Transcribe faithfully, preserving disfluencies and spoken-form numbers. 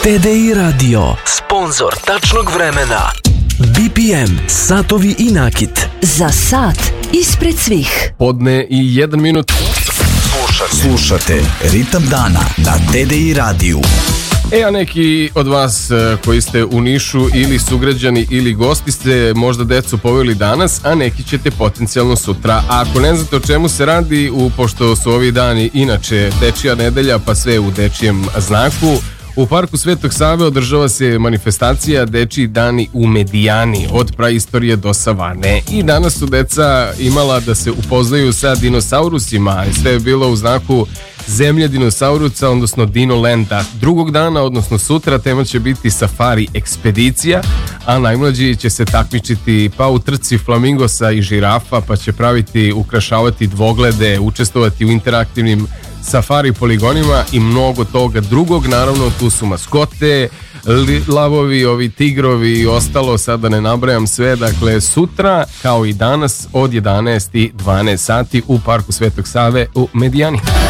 T D I Radio, sponzor tačnog vremena. B P M, satovi i nakit. Za sat ispred svih. Podne i jedan minut. Slušate, Slušate Ritam dana na T D I radiju. E, a neki od vas koji ste u Nišu ili sugrađani ili gosti ste možda decu poveli danas, a neki ćete potencijalno sutra. A ako ne znate o čemu se radi, u, pošto su ovi dani inače dečija nedelja, pa sve u dečijem znaku, u Parku Svetog Save održava se manifestacija Dečiji dani u Medijani, od praistorije do savane. I danas su deca imala da se upoznaju sa dinosaurusima. Sve je bilo u znaku zemlje dinosaurusa, odnosno Dinolanda. Drugog dana, odnosno sutra, tema će biti safari ekspedicija, a najmlađi će se takmičiti pa u trci flamingosa i žirafa, pa će praviti, ukrašavati dvoglede, učestvovati u interaktivnim safari poligonima i mnogo toga drugog. Naravno, tu su maskote, lavovi, ovi tigrovi i ostalo, sada ne nabrajam sve. Dakle, sutra kao i danas od jedanaest i dvanaest sati u Parku Svetog Save u Medijani.